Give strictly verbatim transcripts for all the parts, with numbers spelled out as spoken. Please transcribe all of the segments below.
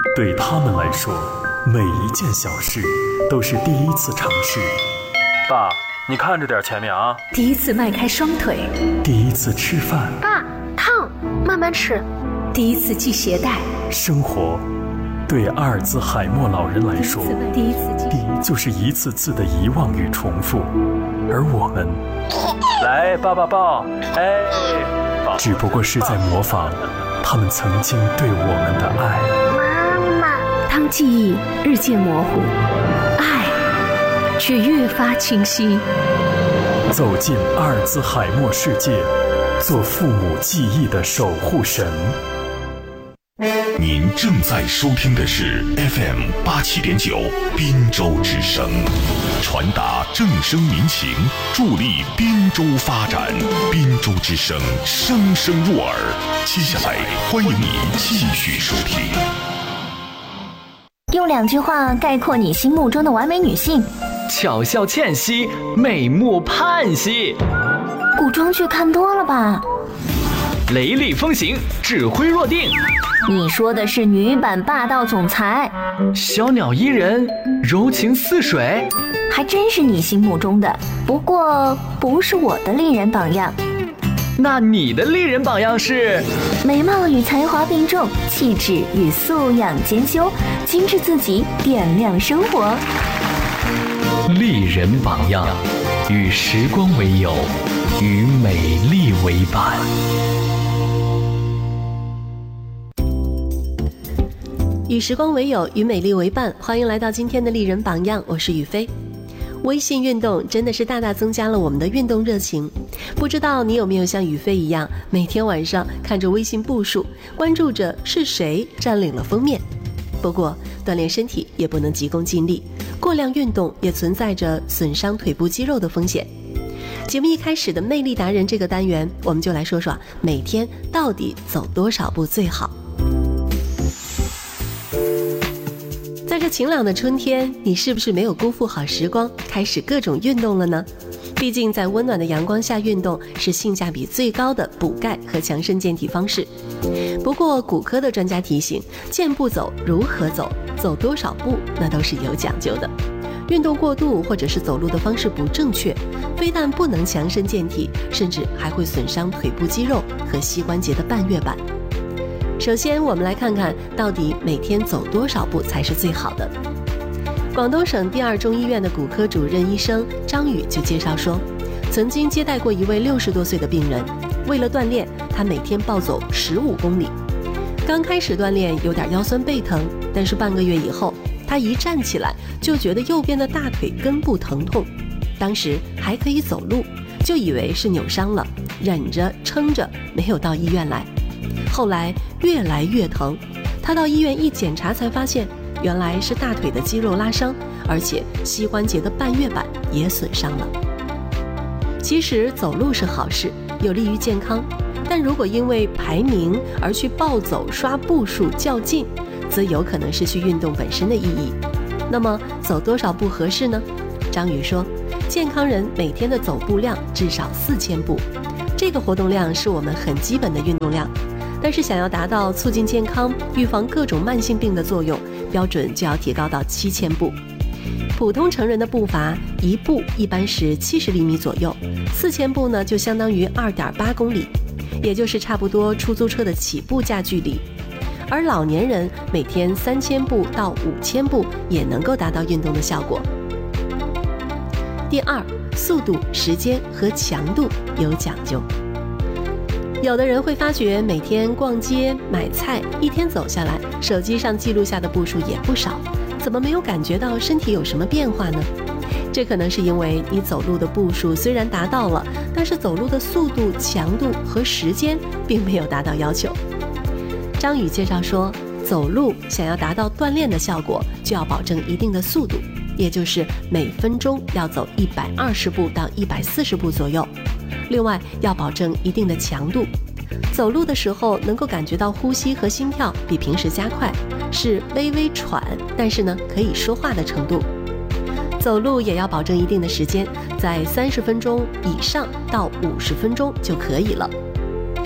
对他们来说，每一件小事都是第一次尝试。 爸，你看着点前面啊！ 第一次迈开双腿， 第一次吃饭。 爸，烫，慢慢吃。 第一次系鞋带。 生活对阿尔兹海默老人来说， 第一次第一就是一次次的遗忘与重复，而我们， 来抱抱抱，哎，抱只不过是在模仿他们曾经对我们的爱。 妈妈， 当记忆日渐模糊，爱却越发清晰。 走进阿尔兹海默世界，做父母记忆的守护神。 您正在收听的是 F M 八七点九滨州之声，传达正声民情，助力滨州发展。滨州之声，声声入耳。接下来，欢迎你继续收听。 用两句话概括你心目中的完美女性： 巧笑倩兮，美目盼兮。 古装剧看多了吧？ 雷厉风行，指挥若定。 你说的是女版霸道总裁。 小鸟依人，柔情似水。 还真是你心目中的，不过不是我的丽人榜样。 那你的丽人榜样是？ 美貌与才华并重，气质与素养兼修，精致自己，点亮生活。 丽人榜样，与时光为友，与美丽为伴。 与时光为友，与美丽为伴，欢迎来到今天的丽人榜样，我是雨飞。微信运动真的是大大增加了我们的运动热情，不知道你有没有像雨飞一样，每天晚上看着微信步数，关注着是谁占领了封面。不过锻炼身体也不能急功近利，过量运动也存在着损伤腿部肌肉的风险。节目一开始的魅力达人这个单元，我们就来说说每天到底走多少步最好。在这晴朗的春天，你是不是没有辜负好时光，开始各种运动了呢？毕竟在温暖的阳光下运动是性价比最高的补钙和强身健体方式。不过骨科的专家提醒，健步走如何走，走多少步那都是有讲究的。运动过度或者是走路的方式不正确，非但不能强身健体，甚至还会损伤腿部肌肉和膝关节的半月板。首先我们来看看到底每天走多少步才是最好的。广东省第二中医院的骨科主任医生张宇就介绍说，曾经接待过一位六十多岁的病人，为了锻炼，他每天暴走十五公里。刚开始锻炼有点腰酸背疼，但是半个月以后，他一站起来就觉得右边的大腿根部疼痛，当时还可以走路，就以为是扭伤了，忍着撑着没有到医院来。后来越来越疼，他到医院一检查才发现，原来是大腿的肌肉拉伤，而且膝关节的半月板也损伤了。其实走路是好事，有利于健康，但如果因为排名而去暴走、刷步数较劲，则有可能失去运动本身的意义。那么走多少步合适呢？张宇说，健康人每天的走步量至少四千步，这个活动量是我们很基本的运动量。但是想要达到促进健康、预防各种慢性病的作用，标准就要提高到七千步。普通成人的步伐，一步一般是七十厘米左右，四千步呢就相当于二点八公里，也就是差不多出租车的起步价距离。而老年人每天三千步到五千步也能够达到运动的效果。第二，速度、时间和强度有讲究。有的人会发觉每天逛街买菜，一天走下来，手机上记录下的步数也不少，怎么没有感觉到身体有什么变化呢？这可能是因为你走路的步数虽然达到了，但是走路的速度、强度和时间并没有达到要求。张宇介绍说，走路想要达到锻炼的效果，就要保证一定的速度，也就是每分钟要走一百二十步到一百四十步左右。另外要保证一定的强度，走路的时候能够感觉到呼吸和心跳比平时加快，是微微喘，但是呢可以说话的程度。走路也要保证一定的时间，在三十分钟以上到五十分钟就可以了。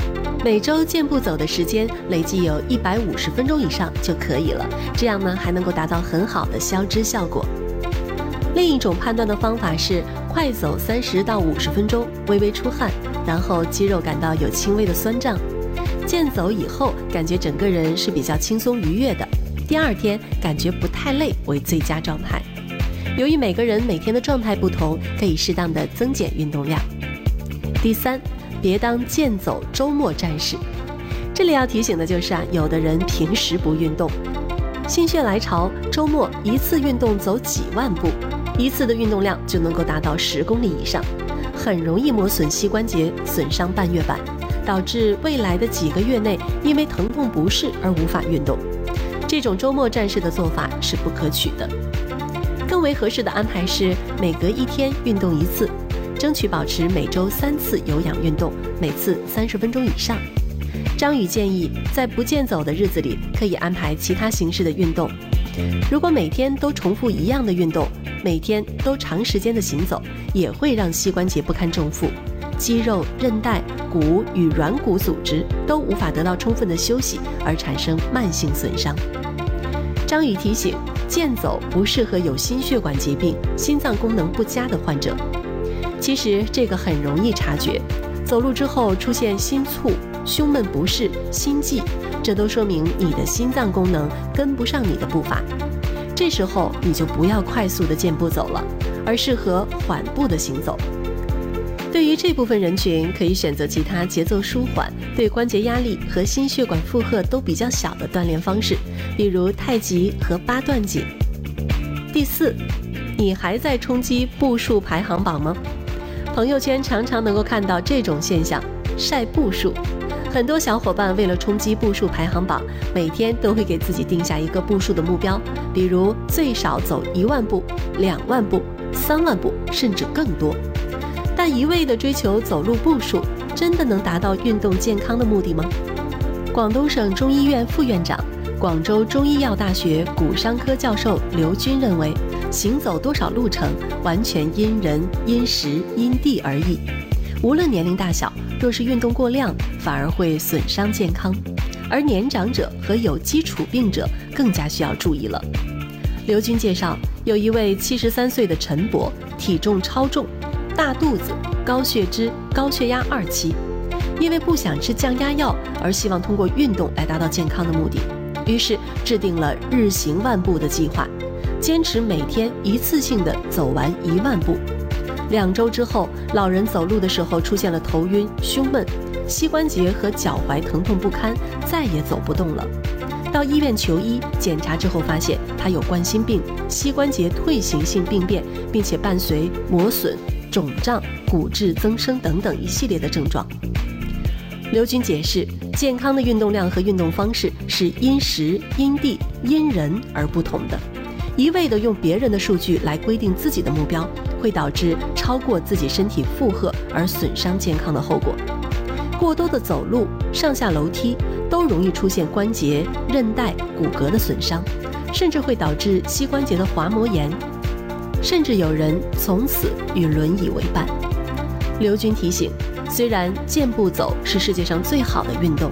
每周健步走的时间累计有一百五十分钟以上就可以了，这样呢还能够达到很好的消脂效果。另一种判断的方法是快走三十到五十分钟，微微出汗，然后肌肉感到有轻微的酸胀。健走以后感觉整个人是比较轻松愉悦的，第二天感觉不太累为最佳状态。由于每个人每天的状态不同，可以适当的增减运动量。第三，别当健走周末战士。这里要提醒的就是啊，有的人平时不运动，心血来潮，周末一次运动走几万步，一次的运动量就能够达到十公里以上，很容易磨损膝关节，损伤半月板，导致未来的几个月内因为疼痛不适而无法运动。这种周末战士的做法是不可取的。更为合适的安排是每隔一天运动一次，争取保持每周三次有氧运动，每次三十分钟以上。张宇建议在不健走的日子里可以安排其他形式的运动。如果每天都重复一样的运动，每天都长时间的行走，也会让膝关节不堪重负，肌肉、韧带、骨与软骨组织都无法得到充分的休息，而产生慢性损伤。张宇提醒，健走不适合有心血管疾病、心脏功能不佳的患者。其实这个很容易察觉，走路之后出现心促、胸闷不适、心悸，这都说明你的心脏功能跟不上你的步伐。这时候你就不要快速的健步走了，而适合缓步的行走。对于这部分人群，可以选择其他节奏舒缓、对关节压力和心血管负荷都比较小的锻炼方式，比如太极和八段锦。第四，你还在冲击步数排行榜吗？朋友圈常常能够看到这种现象，晒步数。很多小伙伴为了冲击步数排行榜，每天都会给自己定下一个步数的目标，比如最少走一万步、两万步、三万步，甚至更多。但一味地追求走路步数，真的能达到运动健康的目的吗？广东省中医院副院长、广州中医药大学骨伤科教授刘军认为，行走多少路程完全因人、因时、因地而异。无论年龄大小，若是运动过量，反而会损伤健康，而年长者和有基础病者更加需要注意了。刘军介绍，有一位七十三岁的陈伯，体重超重，大肚子，高血脂、高血压二期，因为不想吃降压药，而希望通过运动来达到健康的目的，于是制定了日行万步的计划，坚持每天一次性的走完一万步。两周之后，老人走路的时候出现了头晕、胸闷，膝关节和脚踝疼痛不堪，再也走不动了。到医院求医检查之后，发现他有冠心病、膝关节退行性病变，并且伴随磨损、肿胀、骨质增生等等一系列的症状。刘军解释，健康的运动量和运动方式是因时、因地、因人而不同的。一味地用别人的数据来规定自己的目标，会导致超过自己身体负荷而损伤健康的后果。过多的走路、上下楼梯都容易出现关节、韧带、骨骼的损伤，甚至会导致膝关节的滑膜炎，甚至有人从此与轮椅为伴。刘军提醒，虽然健步走是世界上最好的运动，